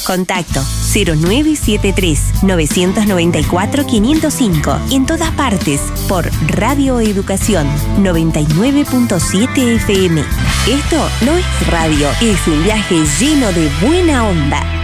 Contacto 0973-994-505. En todas partes por Radio Educación 99.7 FM. Esto no es radio, es un viaje lleno de buena onda.